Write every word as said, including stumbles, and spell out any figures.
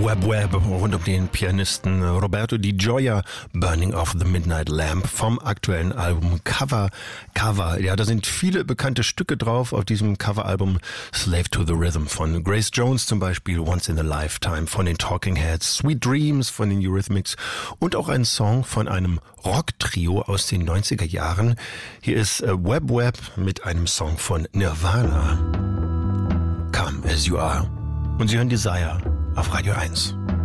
Web Web rund um den Pianisten Roberto Di Gioia, Burning of the Midnight Lamp vom aktuellen Album Cover. Cover, ja, da sind viele bekannte Stücke drauf auf diesem Coveralbum. Slave to the Rhythm von Grace Jones zum Beispiel, Once in a Lifetime von den Talking Heads, Sweet Dreams von den Eurythmics und auch ein Song von einem Rock-Trio aus den neunziger Jahren. Hier ist Web Web mit einem Song von Nirvana. Come as you are. Und Sie hören Desire auf Radio eins.